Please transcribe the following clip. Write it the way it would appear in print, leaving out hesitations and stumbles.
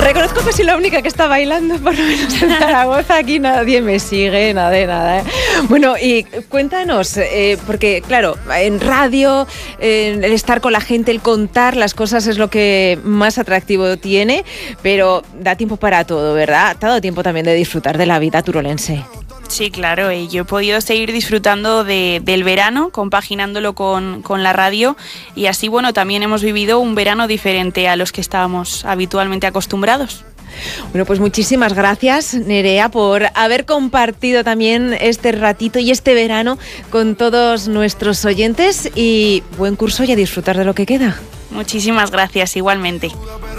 Reconozco que soy la única que está bailando, por lo menos en Zaragoza. Aquí nadie me sigue, nada de nada. Bueno, y cuéntanos, porque claro, en radio, el estar con la gente, el contar las cosas es lo que más atractivo tiene, pero da tiempo para todo, ¿verdad? Te ha dado tiempo también de disfrutar de la vida turolense. Sí, claro, y yo he podido seguir disfrutando del verano, compaginándolo con la radio, y así, bueno, también hemos vivido un verano diferente a los que estábamos habitualmente acostumbrados. Bueno, pues muchísimas gracias, Nerea, por haber compartido también este ratito y este verano con todos nuestros oyentes, y buen curso y a disfrutar de lo que queda. Muchísimas gracias, igualmente.